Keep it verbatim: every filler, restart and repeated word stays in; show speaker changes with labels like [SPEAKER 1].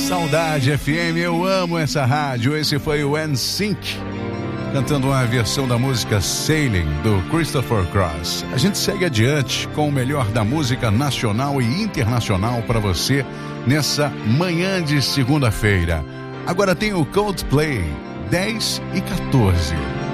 [SPEAKER 1] Saudade F M, eu amo essa rádio. Esse foi o N Sync cantando uma versão da música Sailing, do Christopher Cross. A gente segue adiante com o melhor da música nacional e internacional para você nessa manhã de segunda-feira. Agora tem o Coldplay, dez e quatorze.